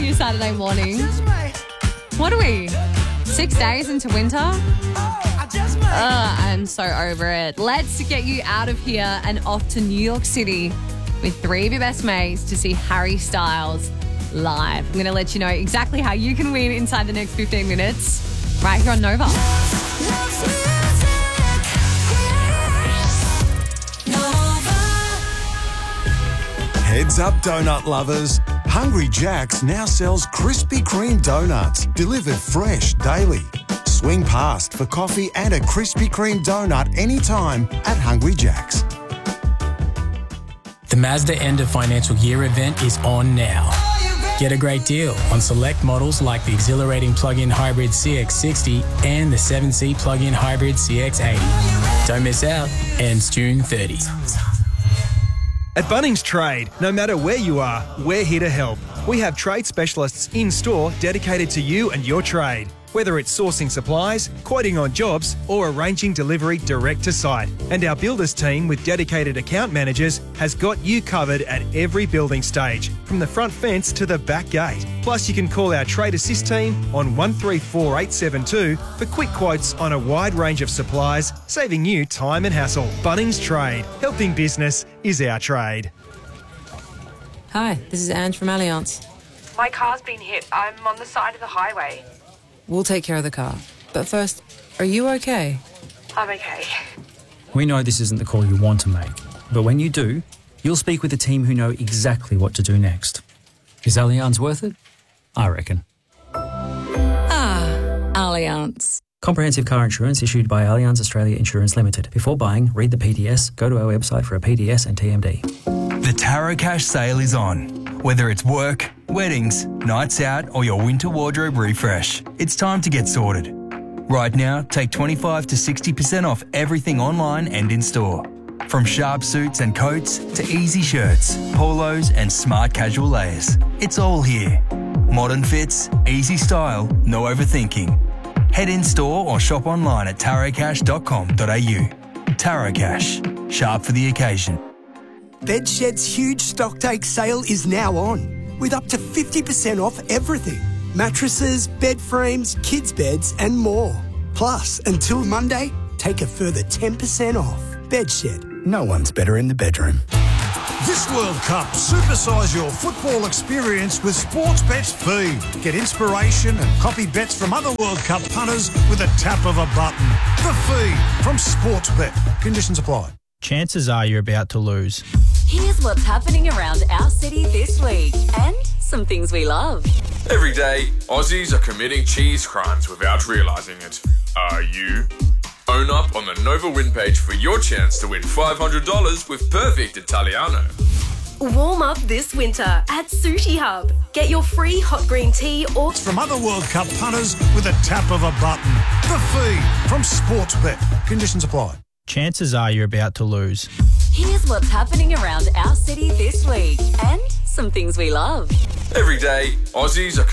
your Saturday morning. What are we? 6 days into winter? I'm so over it. Let's get you out of here and off to New York City with three of your best mates to see Harry Styles live. I'm going to let you know exactly how you can win inside the next 15 minutes right here on Nova. Heads up, donut lovers. Hungry Jack's now sells Krispy Kreme donuts, delivered fresh daily. Swing past for coffee and a Krispy Kreme donut anytime at Hungry Jack's. The Mazda end of financial year event is on now. Get a great deal on select models like the exhilarating plug-in hybrid CX-60 and the 7-seat plug-in hybrid CX-80. Don't miss out. Ends June 30. At Bunnings Trade, no matter where you are, we're here to help. We have trade specialists in-store dedicated to you and your trade. Whether it's sourcing supplies, quoting on jobs, or arranging delivery direct to site. And our builders team with dedicated account managers has got you covered at every building stage, from the front fence to the back gate. Plus, you can call our Trade Assist team on 134872 for quick quotes on a wide range of supplies, saving you time and hassle. Bunnings Trade. Helping business is our trade. Hi, this is Ange from Allianz. My car's been hit. I'm on the side of the highway. We'll take care of the car. But first, are you okay? I'm okay. We know this isn't the call you want to make, but when you do, you'll speak with a team who know exactly what to do next. Is Allianz worth it? I reckon. Allianz. Comprehensive car insurance issued by Allianz Australia Insurance Limited. Before buying, read the PDS, go to our website for a PDS and TMD. The Taro Cash sale is on. Whether it's work, weddings, nights out, or your winter wardrobe refresh, it's time to get sorted. Right now, take 25 to 60% off everything online and in store. From sharp suits and coats to easy shirts, polos and smart casual layers. It's all here. Modern fits, easy style, no overthinking. Head in store or shop online at tarocash.com.au. Taro Cash. Sharp for the occasion. Bedshed's huge stocktake sale is now on, with up to 50% off everything. Mattresses, bed frames, kids' beds and more. Plus, until Monday, take a further 10% off. Bedshed. No one's better in the bedroom. This World Cup, supersize your football experience with Sportsbet's Feed. Get inspiration and copy bets from other World Cup punters with a tap of a button. The Feed from Sportsbet. Conditions apply. Chances are you're about to lose. Here's what's happening around our city this week and some things we love. Every day, Aussies are committing cheese crimes without realising it. Are you? Own up on the Nova Win page for your chance to win $500 with Perfect Italiano. Warm up this winter at Sushi Hub. Get your free hot green tea or... From other World Cup punters with a tap of a button. The Feed from Sportsbet. Conditions apply. Chances are you're about to lose. Here's what's happening around our city this week and some things we love. Every day, Aussies are